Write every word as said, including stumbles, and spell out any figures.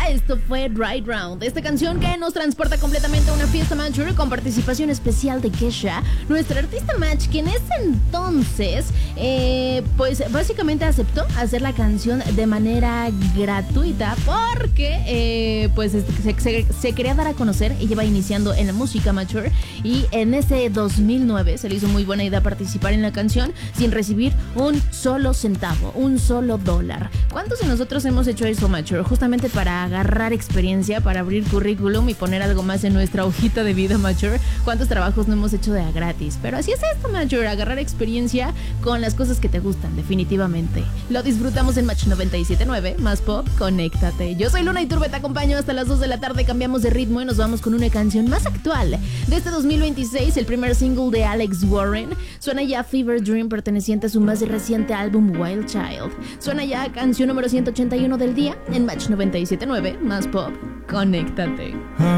Esto fue Right Round, esta canción que nos transporta completamente a una fiesta Mature con participación especial de Kesha, nuestra artista Match, quien es entonces, eh, pues básicamente aceptó hacer la canción de manera gratuita porque eh, pues se, se, se quería dar a conocer. Ella va iniciando en la música Mature y en ese dos mil nueve se le hizo muy buena idea participar en la canción sin recibir un solo centavo, un solo dólar. ¿Cuántos de nosotros hemos hecho eso, Mature? Justamente para agarrar experiencia, para abrir currículum y poner algo más en nuestra hojita de vida, Mature. ¿Cuántos trabajos no hemos hecho de a gratis? Pero así es esto, Mature, agarrar experiencia con las cosas que te gustan, definitivamente. Lo disfrutamos en Match noventa y siete punto nueve, más pop, conéctate. Yo soy Luna Iturbe, te acompaño hasta las dos de la tarde, cambiamos de ritmo y nos vamos con una canción más actual. De este dos mil veintiséis, el primer single de Alex Warren, suena ya Fever Dream, perteneciente a su más reciente álbum Wild Child. Suena ya canción número ciento ochenta y uno del día en Match noventa y siete punto nueve, más pop, conéctate.